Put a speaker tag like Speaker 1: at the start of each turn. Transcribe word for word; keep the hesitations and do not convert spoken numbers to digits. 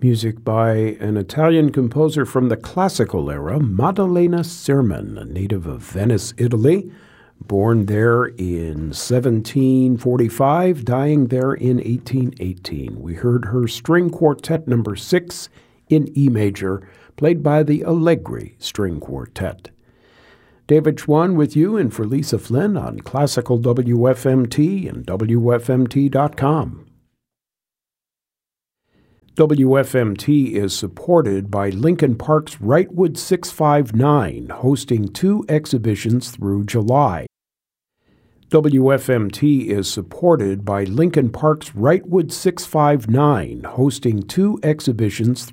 Speaker 1: Music by an Italian composer from the classical era, Maddalena Sirman, a native of Venice, Italy, born there in seventeen forty-five, dying there in eighteen eighteen. We heard her String Quartet number six in E major, played by the Allegri String Quartet. David Schwann with you and for Lisa Flynn on Classical W F M T and W F M T dot com. W F M T is supported by Lincoln Park's Wrightwood six five nine, hosting two exhibitions through July. W F M T is supported by Lincoln Park's Wrightwood six five nine, hosting two exhibitions